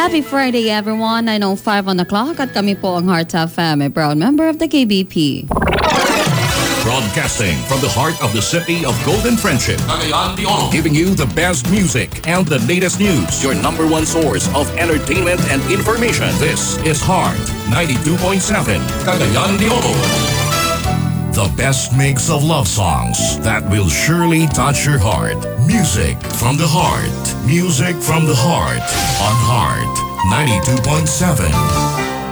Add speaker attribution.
Speaker 1: Happy Friday everyone, 9:05 on the clock at kami po ang Heart FM, a proud member of the KBP.
Speaker 2: Broadcasting from the heart of the city of Golden Friendship, Cagayan de Oro, giving you the best music and the latest news. Your number one source of entertainment and information. This is Heart 92.7, Cagayan de Oro. The best mix of love songs that will surely touch your heart. Music from the heart. Music from the heart on Heart 92.7.